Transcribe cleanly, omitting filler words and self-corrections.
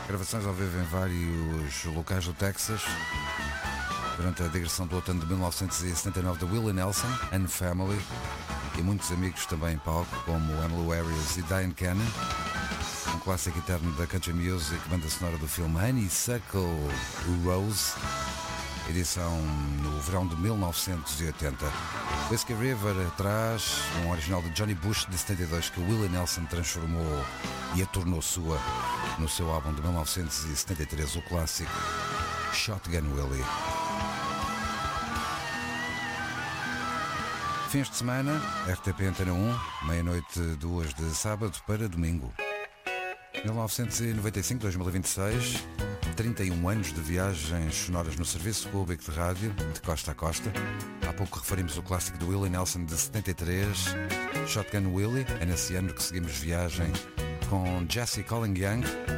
Gravações ao vivo em vários locais do Texas durante a digressão do outono de 1979 de Willie Nelson and Family, e muitos amigos também em palco, como Emmylou Harris e Diane Cannon. Um clássico eterno da country music, banda sonora do filme Honeysuckle Rose, edição no verão de 1980. Whiskey River traz um original de Johnny Bush de 72 que Willie Nelson transformou e a tornou sua no seu álbum de 1973, o clássico Shotgun Willie. Fins de semana, RTP Antena 1, meia-noite 2 de sábado para domingo. 1995-2026, 31 anos de viagens sonoras no serviço público de rádio, de costa a costa. Há pouco referimos o clássico do Willie Nelson de 73, Shotgun Willie. É nesse ano que seguimos viagem com Jesse Colin Young.